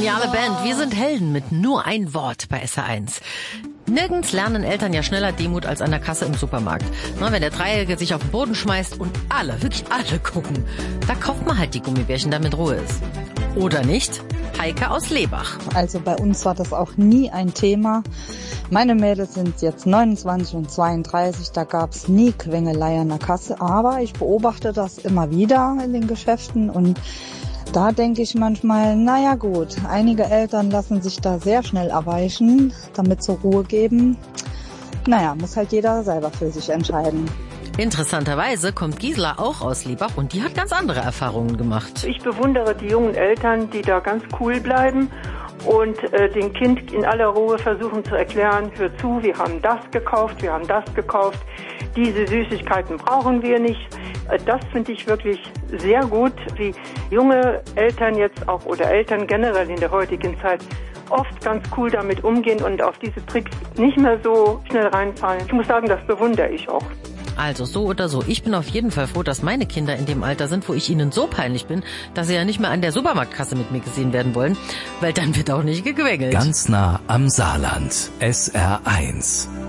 Geniale Band. Wir sind Helden mit nur ein Wort bei SR1. Nirgends lernen Eltern ja schneller Demut als an der Kasse im Supermarkt. Na, wenn der Dreijährige sich auf den Boden schmeißt und alle, wirklich alle gucken, da kauft man halt die Gummibärchen, damit Ruhe ist. Oder nicht? Heike aus Lebach. Also bei uns war das auch nie ein Thema. Meine Mädels sind jetzt 29 und 32, da gab's nie Quengelei an der Kasse. Aber ich beobachte das immer wieder in den Geschäften und da denke ich manchmal, naja gut, einige Eltern lassen sich da sehr schnell erweichen, damit zur Ruhe geben. Naja, muss halt jeder selber für sich entscheiden. Interessanterweise kommt Gisela auch aus Lebach und die hat ganz andere Erfahrungen gemacht. Ich bewundere die jungen Eltern, die da ganz cool bleiben und dem Kind in aller Ruhe versuchen zu erklären, hör zu, wir haben das gekauft, wir haben das gekauft, diese Süßigkeiten brauchen wir nicht. Das finde ich wirklich sehr gut, wie junge Eltern jetzt auch oder Eltern generell in der heutigen Zeit oft ganz cool damit umgehen und auf diese Tricks nicht mehr so schnell reinfallen. Ich muss sagen, das bewundere ich auch. Also so oder so, ich bin auf jeden Fall froh, dass meine Kinder in dem Alter sind, wo ich ihnen so peinlich bin, dass sie ja nicht mehr an der Supermarktkasse mit mir gesehen werden wollen, weil dann wird auch nicht gequengelt. Ganz nah am Saarland. SR1.